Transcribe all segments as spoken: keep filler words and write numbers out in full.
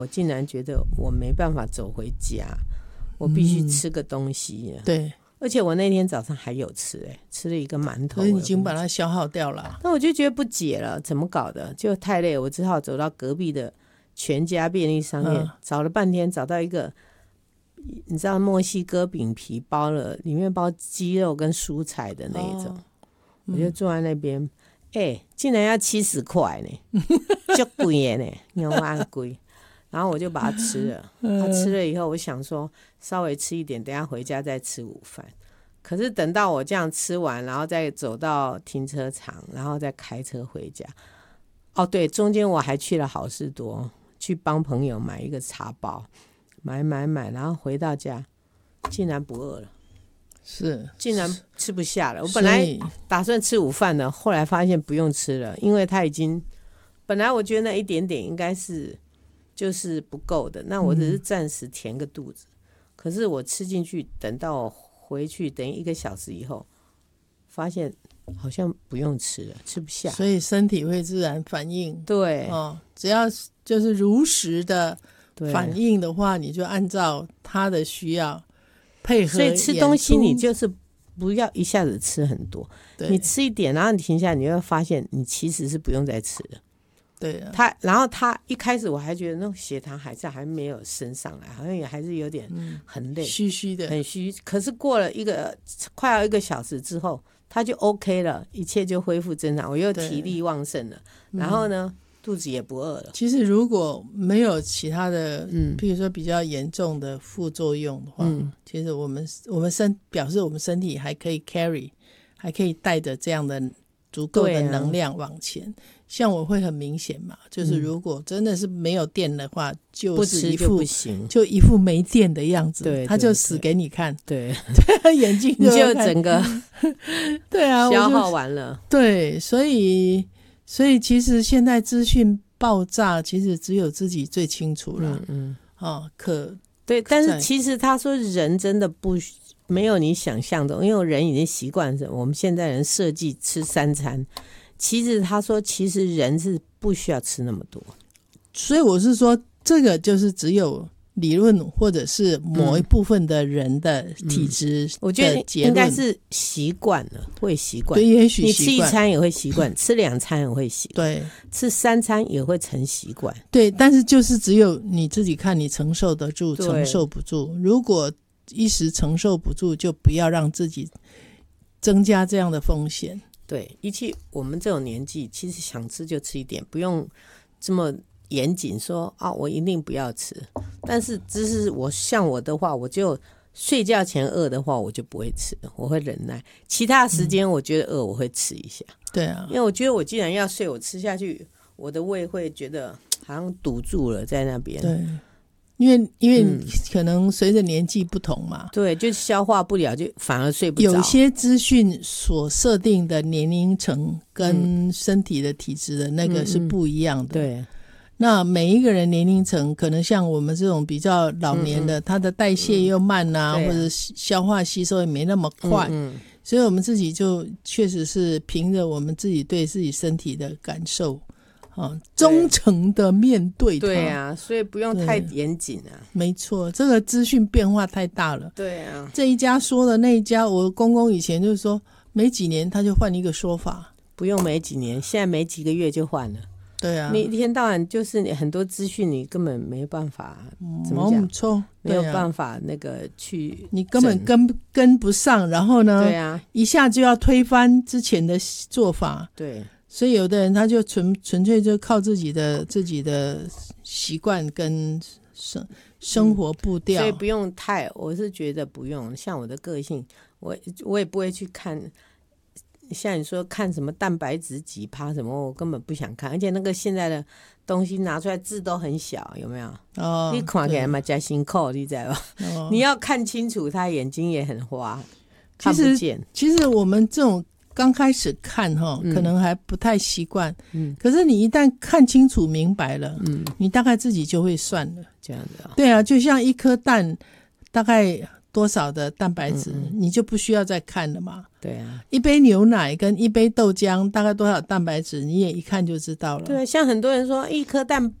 我竟然觉得我没办法走回家，我必须吃个东西、嗯、 对， 而且我那天早上还有吃、欸、吃了一个馒头， 所以已经把它消耗掉了。 那我就觉得不解了，怎么搞的，就太累，我只好走到隔壁的全家便利商店、嗯、找了半天，找到一个你知道墨西哥饼皮包了，里面包鸡肉跟蔬菜的那一种、哦嗯、我就坐在那边，哎、欸，竟然要七十块呢，就贵呢，牛蛙贵。然后我就把它吃了，他吃了以后，我想说稍微吃一点，等一下回家再吃午饭。可是等到我这样吃完，然后再走到停车场，然后再开车回家。哦，对，中间我还去了好事多，去帮朋友买一个茶包，买买买，然后回到家，竟然不饿了， 是， 竟然吃不下了。我本来打算吃午饭的，后来发现不用吃了，因为它已经，本来我觉得那一点点应该是。就是不够的，那我只是暂时填个肚子、嗯、可是我吃进去，等到我回去等一个小时以后发现好像不用吃了，吃不下， 所以身体会自然反应。 对、 哦、只要就是如实的反应的话，你就按照他的需要配合。 所以吃东西你就是不要一下子吃很多，你吃一点然后你停下来，你会发现你其实是不用再吃的。 对啊， 他然后他一开始我还觉得那种血糖还是还没有升上来，好像也还是有点很累、嗯、 虚虚的， 很虚。可是过了一个快要一个小时之后，他就 OK 了，一切就恢复正常，我又体力旺盛了，然后呢、嗯、肚子也不饿了。 其实如果没有其他的，嗯，比如说比较严重的副作用的话，嗯，其实我们我们身表示我们身体还可以 carry， 还可以带着这样的足够的能量往前。像我会很明显嘛，就是如果真的是没有电的话、嗯、就是一副不吃就不行， 就一副没电的样子， 对， 他就死给你看， 对对，眼睛就你就整个对啊消耗完了。 对，所以所以其实现在资讯爆炸，其实只有自己最清楚了。嗯嗯，哦，可对，但是其实他说人真的不没有你想象的，因为人已经习惯了，我们现在人设计吃三餐。其实他说其实人是不需要吃那么多， 所以我是说这个就是只有理论或者是某一部分的人的体质的、嗯嗯、 我觉得应该是习惯了，会习惯， 对，也许你吃一餐也会习惯，吃两餐也会习惯， 对， 吃三餐也会成习惯， 对，但是就是只有你自己看你承受得住承受不住，如果一时承受不住，就不要让自己增加这样的风险。 对，一起我们这种年纪其实想吃就吃一点，不用这么严谨说啊，我一定不要吃。但是只是我像我的话，我就睡觉前饿的话我就不会吃，我会忍耐，其他时间我觉得饿我会吃一下、嗯、 对啊， 因为我觉得我既然要睡，我吃下去我的胃会觉得好像堵住了在那边。 对，因为因为可能随着年纪不同嘛、嗯、 对，就消化不了，就反而睡不着。 有些资讯所设定的年龄层跟身体的体质的那个是不一样的、嗯嗯、对，那每一个人年龄层可能像我们这种比较老年的、嗯嗯、他的代谢又慢啊、嗯、或者消化吸收也没那么快、嗯嗯、所以我们自己就确实是凭着我们自己对自己身体的感受啊，忠诚的面对它。 对啊，所以不用太严谨啊。 没错，这个资讯变化太大了。 对啊， 这一家说的那一家，我公公以前就是说没几年他就换一个说法， 不用没几年，现在没几个月就换了。 对啊， 你一天到晚就是你很多资讯你根本没办法、嗯、怎么讲、 啊、 没有办法那个去你根本跟跟不上，然后呢对啊， 一下就要推翻之前的做法。 对， 所以有的人他就纯纯粹就靠自己的自己的习惯跟生生活步调、嗯、 所以不用太，我是觉得不用，像我的个性我我也不会去看，像你说看什么蛋白质几趴什么，我根本不想看，而且那个现在的东西拿出来字都很小，有没有？哦，你看起来嘛加辛苦，你知道吧、哦、你要看清楚，他眼睛也很花，看不见。 其实我们这种刚开始看哈、嗯，可能还不太习惯、嗯，可是你一旦看清楚明白了，嗯，你大概自己就会算了。 这样子啊？ 对啊，就像一颗蛋大概多少的蛋白质、嗯嗯、你就不需要再看了嘛。 对啊， 一杯牛奶跟一杯豆浆大概多少蛋白质你也一看就知道了。 对，像很多人说一颗蛋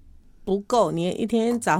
不够，你一天早